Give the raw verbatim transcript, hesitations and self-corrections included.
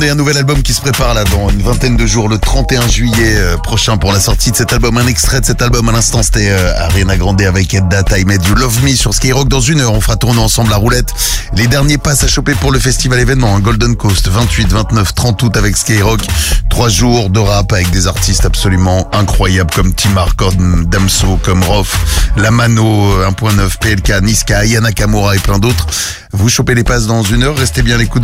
Et un nouvel album qui se prépare là dans une vingtaine de jours, le trente et un juillet euh, prochain pour la sortie de cet album. Un extrait de cet album à l'instant, c'était euh, Ariana Grande avec That I Made You Love Me sur Skyrock. Dans une heure, on fera tourner ensemble la roulette. Les derniers passes à choper pour le festival événement, hein, Golden Coast, vingt-huit, vingt-neuf, trente août avec Skyrock. Trois jours de rap avec des artistes absolument incroyables comme Tim Harcourt, Damso, comme Rof, Lamano, un point neuf, P L K, Niska, Ayana Kamura et plein d'autres. Vous chopez les passes dans une heure, restez bien à l'écoute.